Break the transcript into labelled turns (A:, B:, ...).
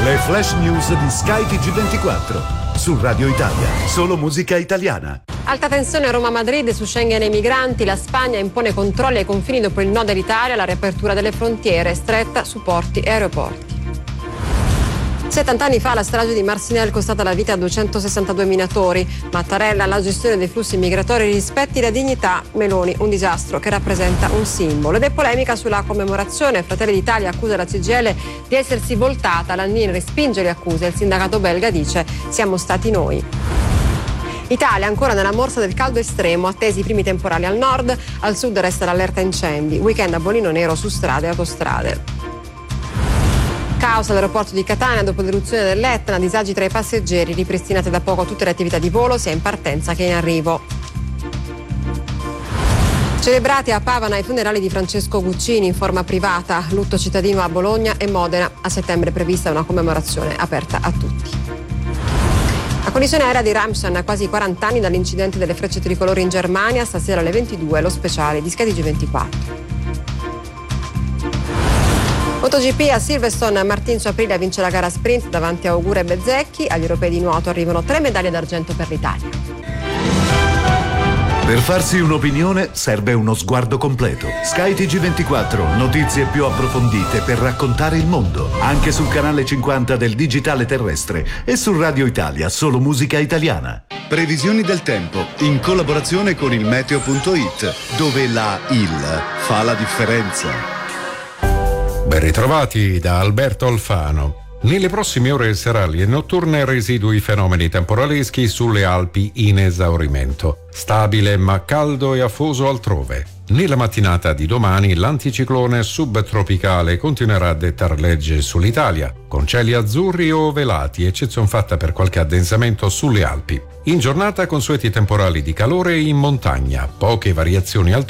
A: Le flash news di Sky TG24 su Radio Italia, solo musica italiana.
B: Alta tensione Roma-Madrid su Schengen e i migranti. La Spagna impone controlli ai confini dopo il no dell'Italia, la riapertura delle frontiere, stretta su porti e aeroporti. 70 anni fa la strage di Marcinelle è costata la vita a 262 minatori. Mattarella, la gestione dei flussi migratori rispetti la dignità. Meloni, un disastro che rappresenta un simbolo. Ed è polemica sulla commemorazione. Fratelli d'Italia accusa la CGIL di essersi voltata. L'Annini respinge le accuse. Il sindacato belga dice: siamo stati noi. Italia ancora nella morsa del caldo estremo, attesi i primi temporali al nord, al sud resta l'allerta incendi. Weekend a bolino nero su strade e autostrade. Caos all'aeroporto di Catania dopo l'eruzione dell'Etna, disagi tra i passeggeri, ripristinate da poco tutte le attività di volo sia in partenza che in arrivo. Celebrati a Pavana i funerali di Francesco Guccini in forma privata, lutto cittadino a Bologna e Modena. A settembre è prevista una commemorazione aperta a tutti. La collisione aerea di Ramstein a quasi 40 anni dall'incidente delle frecce tricolori in Germania, stasera alle 22 lo speciale di Sky TG24. MotoGP a Silverstone, Martin su Aprilia vince la gara sprint davanti a Ogura e Bezzecchi. Agli europei di nuoto arrivano 3 medaglie d'argento per l'Italia.
A: Per farsi un'opinione serve uno sguardo completo. Sky TG24, notizie più approfondite per raccontare il mondo. Anche sul canale 50 del digitale terrestre e su Radio Italia, solo musica italiana.
C: Previsioni del tempo in collaborazione con il meteo.it, dove la IL fa la differenza.
D: Ben ritrovati da Alberto Alfano. Nelle prossime ore serali e notturne residui fenomeni temporaleschi sulle Alpi in esaurimento. Stabile ma caldo e afoso altrove. Nella mattinata di domani l'anticiclone subtropicale continuerà a dettar legge sull'Italia, con cieli azzurri o velati, eccezion fatta per qualche addensamento sulle Alpi. In giornata consueti temporali di calore in montagna, poche variazioni altrove.